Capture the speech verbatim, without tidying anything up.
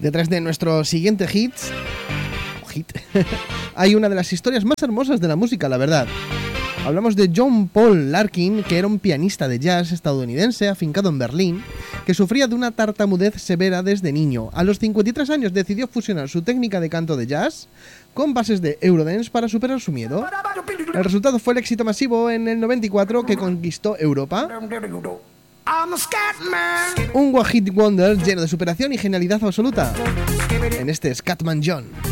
Detrás de nuestro siguiente hit, hit hay una de las historias más hermosas de la música, la verdad. Hablamos de John Paul Larkin, que era un pianista de jazz estadounidense afincado en Berlín, que sufría de una tartamudez severa desde niño. A los cincuenta y tres años decidió fusionar su técnica de canto de jazz con bases de Eurodance para superar su miedo. El resultado fue el éxito masivo en el noventa y cuatro que conquistó Europa. Un one hit wonder lleno de superación y genialidad absoluta en este Scatman John.